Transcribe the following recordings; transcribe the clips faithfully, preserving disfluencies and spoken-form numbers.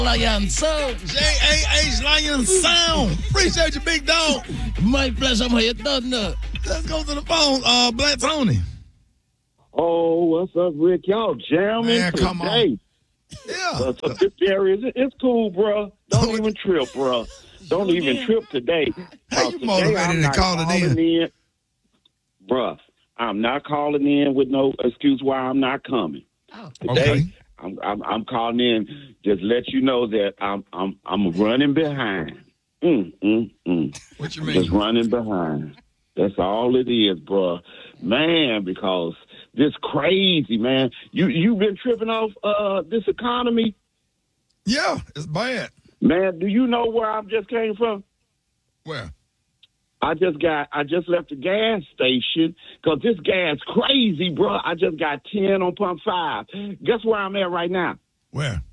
Lion Sound. J A H Lion Sound. Appreciate you, big dog. My pleasure, how you done that? Let's go to the phone. Uh, Black Tony. Oh, what's up, Rick? Y'all jamming Man, today. come on. Yeah. What's up, this area? It's, it's cool, bro. Don't even trip, bro. Don't even trip today. How you Today, motivated I'm to not call it calling in? in. Bruh, I'm not calling in with no excuse why I'm not coming. Today, Okay. I'm, I'm I'm calling in just let you know that I'm I'm I'm running behind. Mm, mm, mm. What you Just mean? running behind. That's all it is, bruh. Man, because this crazy, man. You you been tripping off uh this economy? Yeah, it's bad. Man, do you know where I just came from? Where? I just got, I just left the gas station because this gas crazy, bro. I just got ten on pump five. Guess where I'm at right now? Where?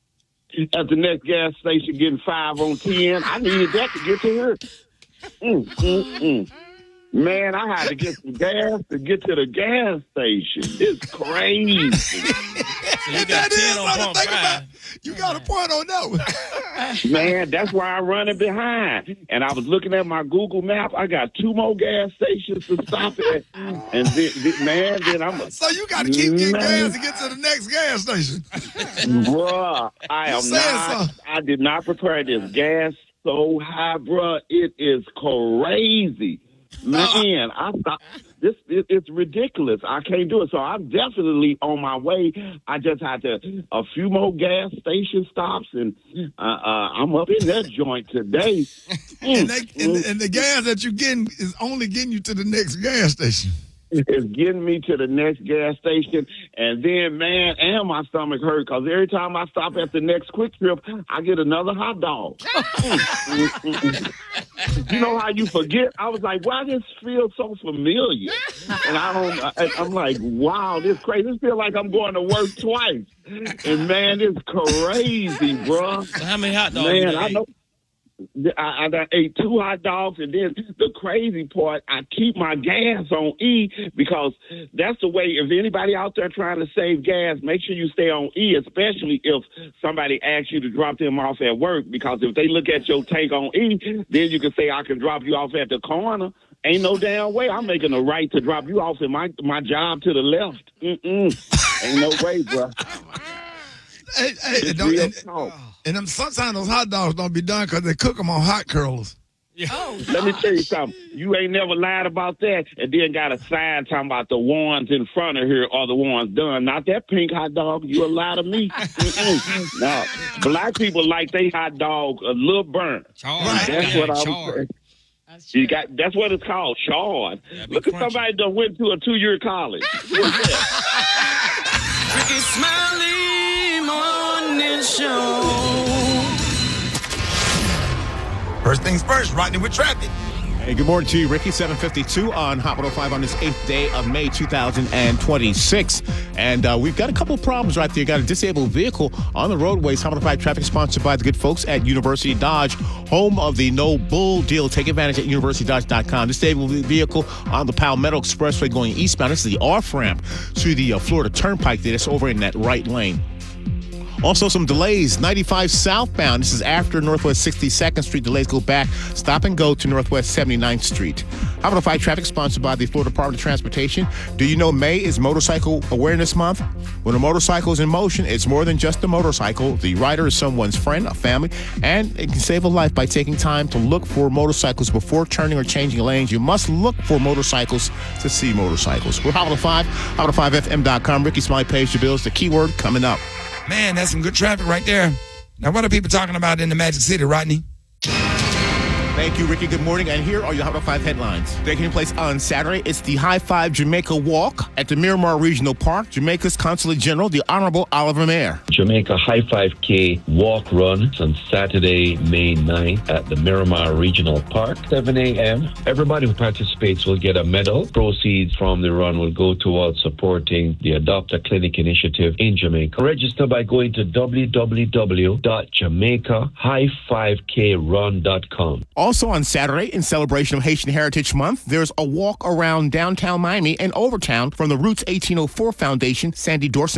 At the next gas station, getting five on ten. I needed that to get to here. Mm, mm, mm. Man, I had to get some gas to get to the gas station. It's crazy. So you got That is ten on something pump to think five. about. You got a point on that one. Man, that's why I'm running behind. And I was looking at my Google map. I got two more gas stations to stop at. And then, then- man, then I'm a, So you got to keep getting Man. gas to get to the next gas station. bruh, I am Saying not, something. I did not prepare this gas so high, bruh. It is crazy. Man, I thought this it, it's ridiculous. I can't do it. So I'm definitely on my way. I just had to a few more gas station stops, and uh, uh, I'm up in that joint today. And, they, and, and the gas that you're getting is only getting you to the next gas station. It's getting me to the next gas station, and then, man, and my stomach hurt because every time I stop at the next Quick Trip, I get another hot dog. Mm, mm, mm. You know how you forget? I was like, why does this feel so familiar? And I don't. I, I'm like, wow, this crazy. This feel like I'm going to work twice. And man, it's crazy, bro. So how many hot dogs Man, you I ate? know. I, I ate two hot dogs, and then the crazy part, I keep my gas on E because that's the way. If anybody out there trying to save gas, make sure you stay on E, especially if somebody asks you to drop them off at work. Because if they look at your tank on E, then you can say, I can drop you off at the corner. Ain't no damn way I'm making a right to drop you off in my my job to the left. Mm-mm. Ain't no way, bro. Hey, hey, It's and, don't, real and, talk. and them, sometimes those hot dogs don't be done because they cook them on hot curlers. Let me tell you something. You ain't never lied about that, and then got a sign talking about the ones in front of here are the ones done. Not that pink hot dog. You a lie to me. Mm-mm. No, black people like they hot dog a little burnt. Charred. Right. That's Yeah, what I was charred. saying. That's You true. got. That's what it's called, charred. Yeah, be Look at crunchy. somebody that went to a two-year college. What's that? Ricky Smiley Morning Show. First things first, Rodney with traffic. Hey, good morning to you, Ricky. seven fifty-two on Hot one oh five on this eighth day of May two thousand twenty-six. And uh, we've got a couple problems right there. Got a disabled vehicle on the roadways. Hot one oh five traffic sponsored by the good folks at University Dodge, home of the No Bull deal. Take advantage at university dodge dot com. Disabled vehicle on the Palmetto Expressway going eastbound. This is the off-ramp to the uh, Florida Turnpike there. That's over in that right lane. Also, some delays. ninety-five southbound. This is after Northwest sixty-second Street. Delays go back. Stop and go to Northwest seventy-ninth Street. Hot one oh five traffic sponsored by the Florida Department of Transportation. Do you know May is Motorcycle Awareness Month? When a motorcycle is in motion, it's more than just a motorcycle. The rider is someone's friend, a family, and it can save a life by taking time to look for motorcycles before turning or changing lanes. You must look for motorcycles to see motorcycles. We're Hot one oh five, hot one oh five F M dot com. Ricky Smiley pays your bills. The keyword coming up. Man, that's some good traffic right there. Now, what are people talking about in the Magic City, Rodney? Thank you, Ricky. Good morning. And here are your Hot one oh five headlines. Taking place on Saturday, it's the High Five Jamaica Walk at the Miramar Regional Park. Jamaica's Consulate General, the Honorable Oliver Mayer. Jamaica High five K walk run on Saturday, May ninth at the Miramar Regional Park, seven a.m. Everybody who participates will get a medal. Proceeds from the run will go towards supporting the Adopt a Clinic initiative in Jamaica. Register by going to w w w dot jamaica high five k run dot com. Also on Saturday, in celebration of Haitian Heritage Month, there's a walk around downtown Miami and Overtown from the Roots eighteen oh four Foundation, Sandy Dorsonville.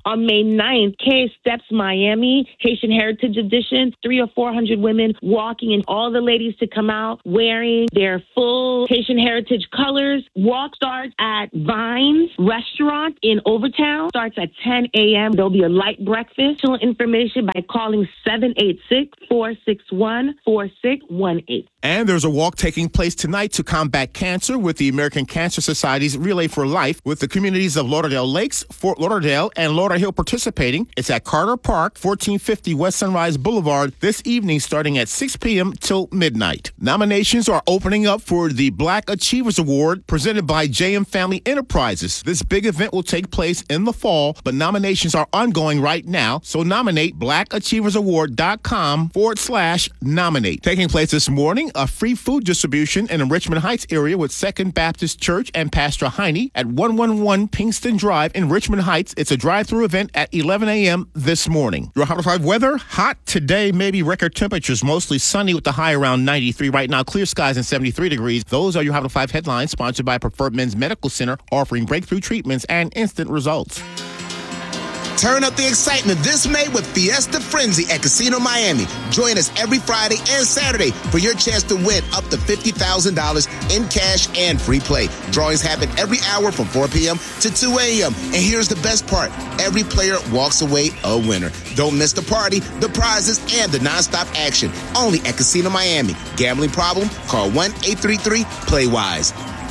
On May ninth, K Steps Miami, Haitian Heritage Edition, three or four hundred women walking, and all the ladies to come out wearing their full Haitian Heritage colors. Walk starts at Vines Restaurant in Overtown. Starts at ten a.m. There'll be a light breakfast. Additional information by calling seven eight six, four six one, four six one eight. And there's a walk taking place tonight to combat cancer with the American Cancer Society's Relay for Life, with the communities of Lauderdale Lakes, Fort Lauderdale, and Lauderhill participating. It's at Carter Park, fourteen fifty West Sunrise Boulevard, this evening starting at six p.m. till midnight. Nominations are opening up for the Black Achievers Award presented by J M Family Enterprises. This big event will take place in the fall, but nominations are ongoing right now. So nominate blackachieversaward.com forward slash nominate. Taking place this morning, a free food distribution in the Richmond Heights area with Second Baptist Church and Pastor Heine at one eleven Pinkston Drive in Richmond Heights. It's a drive-through event at eleven a.m. this morning. Your Hot five weather, hot today, maybe record temperatures, mostly sunny with the high around ninety-three. Right now, clear skies and seventy-three degrees. Those are your Hot five headlines, sponsored by Preferred Men's Medical Center, offering breakthrough treatments and instant results. Turn up the excitement this May with Fiesta Frenzy at Casino Miami. Join us every Friday and Saturday for your chance to win up to fifty thousand dollars in cash and free play. Drawings happen every hour from four p.m. to two a.m. And here's the best part. Every player walks away a winner. Don't miss the party, the prizes, and the nonstop action. Only at Casino Miami. Gambling problem? Call one eight three three, play wise.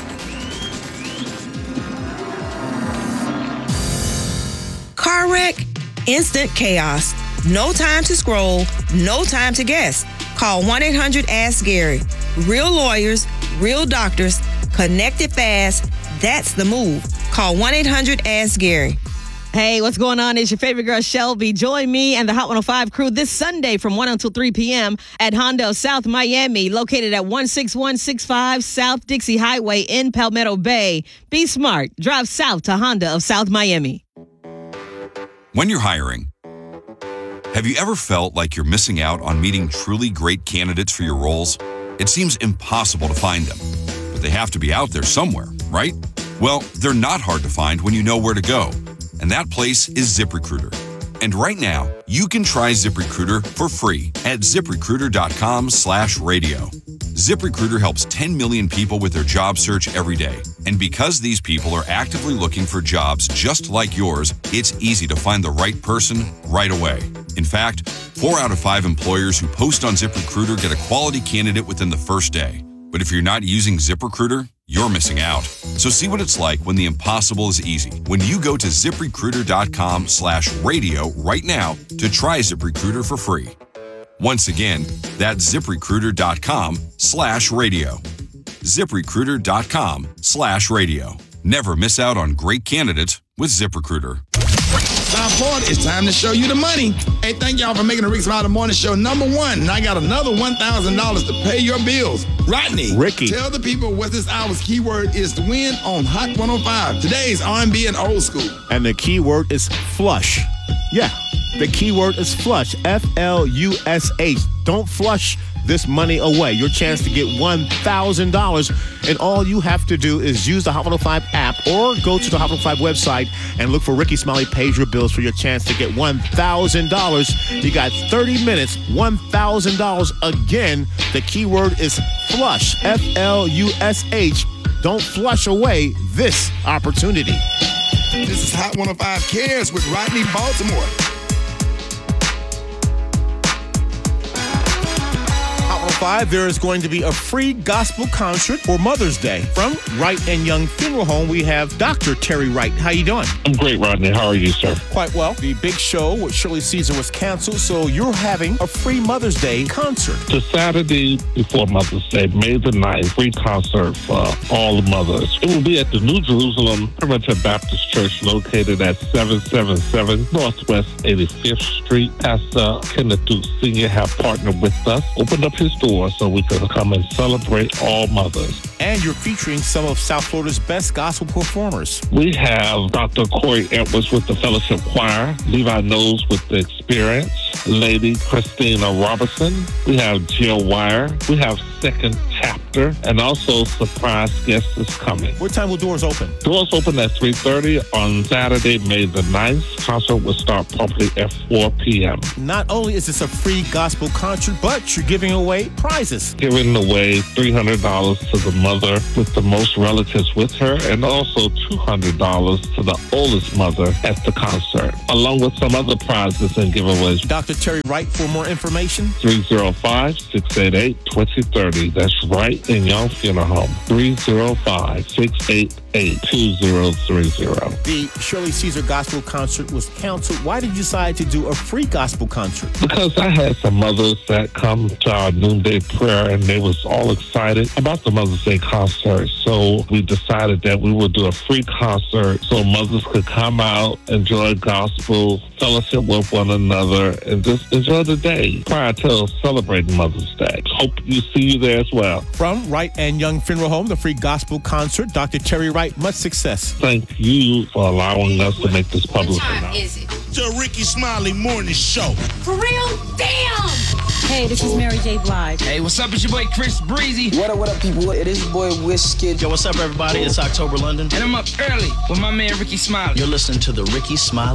Car wreck? Instant chaos. No time to scroll, no time to guess. Call one eight hundred ask Gary. Real lawyers, real doctors, connected fast. That's the move. Call one eight hundred ask Gary. Hey, what's going on? It's your favorite girl, Shelby. Join me and the Hot one oh five crew this Sunday from one until three p.m. at Honda of South Miami, located at one six one six five South Dixie Highway in Palmetto Bay. Be smart. Drive south to Honda of South Miami. When you're hiring, have you ever felt like you're missing out on meeting truly great candidates for your roles? It seems impossible to find them, but they have to be out there somewhere, right? Well, they're not hard to find when you know where to go, and that place is ZipRecruiter. And right now, you can try ZipRecruiter for free at ZipRecruiter.com slash radio. ZipRecruiter helps ten million people with their job search every day. And because these people are actively looking for jobs just like yours, it's easy to find the right person right away. In fact, four out of five employers who post on ZipRecruiter get a quality candidate within the first day. But if you're not using ZipRecruiter, you're missing out. So see what it's like when the impossible is easy. When you go to ZipRecruiter.com slash radio right now to try ZipRecruiter for free. Once again, that's ZipRecruiter.com slash radio. ZipRecruiter.com slash radio. Never miss out on great candidates with ZipRecruiter. South Florida, it's time to show you the money. Hey, thank y'all for making the Rick's Modern Morning Show number one. And I got another one thousand dollars to pay your bills. Rodney, Ricky, tell the people what this hour's keyword is to win on Hot one oh five. Today's R and B and old school. And the keyword is flush. Yeah, the keyword is flush. F L U S H. Don't flush this money away. Your chance to get one thousand dollars. And all you have to do is use the Hot one oh five app or go to the Hot one oh five website and look for Ricky Smiley Pays Your Bills for your chance to get one thousand dollars. You got thirty minutes, one thousand dollars. Again, the keyword is flush. F L U S H. Don't flush away this opportunity. This is Hot one oh five Cares with Rodney Baltimore. There is going to be a free gospel concert for Mother's Day. From Wright and Young Funeral Home, we have Doctor Terry Wright. How you doing? I'm great, Rodney. How are you, sir? Quite well. The big show with Shirley Caesar was canceled, so you're having a free Mother's Day concert. The Saturday before Mother's Day, May the ninth, free concert for all the mothers. It will be at the New Jerusalem Primitive Baptist Church located at seven seventy-seven Northwest eighty-fifth Street. Pastor Kenneth Duke Senior have partnered with us, opened up his door so we can come and celebrate all mothers. And you're featuring some of South Florida's best gospel performers. We have Doctor Corey Edwards with the Fellowship Choir, Levi Knowles with the Experience, Lady Christina Robertson. We have Jill Wire. We have Second Chapter, and also surprise guest is coming. What time will doors open? Doors open at three thirty on Saturday, May the ninth. Concert will start promptly at four p.m. Not only is this a free gospel concert, but you're giving away prizes. Giving away three hundred dollars to the mother with the most relatives with her, and also two hundred dollars to the oldest mother at the concert, along with some other prizes and giveaways. Doctor Terry Wright, for more information, three oh five, six eight eight, two oh three oh. That's right in Young Funeral Home. three oh five, six eight eight, two oh three oh. The Shirley Caesar Gospel Concert was canceled. Why did you decide to do a free gospel concert? Because I had some mothers that come to our noonday prayer, and they was all excited about the Mother's Day concert. So we decided that we would do a free concert so mothers could come out, enjoy gospel, fellowship with one another, and just enjoy the day prior to celebrating Mother's Day. Hope you see you there as well. From Wright and Young Funeral Home, the free gospel concert, Doctor Terry Wright, much success. Thank you for allowing us to make this public. What time is it? The Ricky Smiley Morning Show. For real? Damn! Hey, this is Mary J. Blige. Hey, what's up? It's your boy Chris Breezy. What up, what up, people? It is your boy Wizkid. Yo, what's up, everybody? It's October London. And I'm up early with my man Ricky Smiley. You're listening to the Ricky Smiley